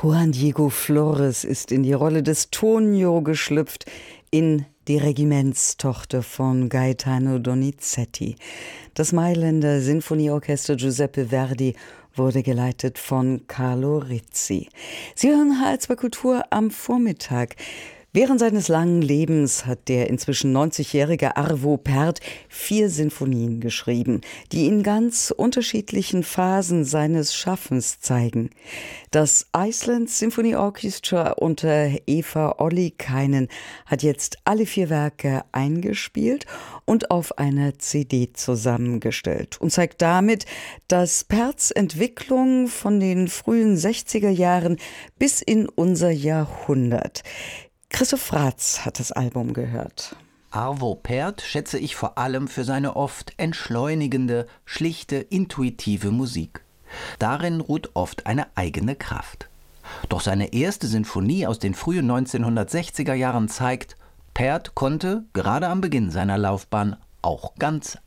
Juan Diego Flores ist in die Rolle des Tonio geschlüpft, in die Regimentstochter von Gaetano Donizetti. Das Mailänder Sinfonieorchester Giuseppe Verdi wurde geleitet von Carlo Rizzi. Sie hören HR2 Kultur am Vormittag. Während seines langen Lebens hat der inzwischen 90-jährige Arvo Pärt 4 Sinfonien geschrieben, die in ganz unterschiedlichen Phasen seines Schaffens zeigen. Das Iceland Symphony Orchestra unter Eva Ollikainen hat jetzt alle 4 Werke eingespielt und auf einer CD zusammengestellt und zeigt damit, dass Pärts Entwicklung von den frühen 60er Jahren bis in unser Jahrhundert. Christoph Ratz hat das Album gehört. Arvo Pärt schätze ich vor allem für seine oft entschleunigende, schlichte, intuitive Musik. Darin ruht oft eine eigene Kraft. Doch seine erste Sinfonie aus den frühen 1960er Jahren zeigt, Pärt konnte, gerade am Beginn seiner Laufbahn, auch ganz